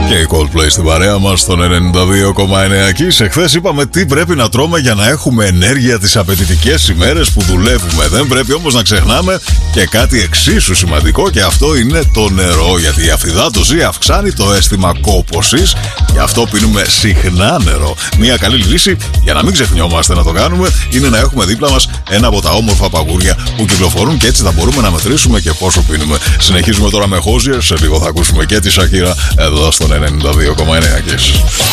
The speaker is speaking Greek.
Και η Coldplay στην παρέα μας στον 92,9 Kiss. Εχθές είπαμε τι πρέπει να τρώμε για να έχουμε ενέργεια τις απαιτητικές ημέρες που δουλεύουμε. Δεν πρέπει όμως να ξεχνάμε και κάτι εξίσου σημαντικό, και αυτό είναι το νερό. Γιατί η αφυδάτωση αυξάνει το αίσθημα κόπωσης, γι' αυτό πίνουμε συχνά νερό. Μια καλή λύση για να μην ξεχνιόμαστε να το κάνουμε είναι να έχουμε δίπλα μας ένα από τα όμορφα παγούρια που κυκλοφορούν, και έτσι θα μπορούμε να μετρήσουμε και πόσο πίνουμε. Συνεχίζουμε τώρα με Hozier. Σε λίγο θα ακούσουμε και τη Shakira εδώ στον 92,9 Kiss.